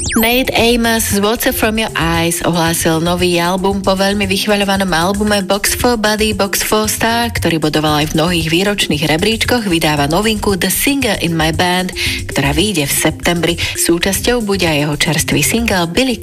Nate Amos z Water from Your Eyes ohlásil nový album po veľmi vychvaľovanom albume Box for Body, Box for Star, ktorý bodoval aj v mnohých výročných rebríčkoch, vydáva novinku The Singer in My Band, ktorá vyjde v septembri. Súčasťou bude aj jeho čerstvý single Billy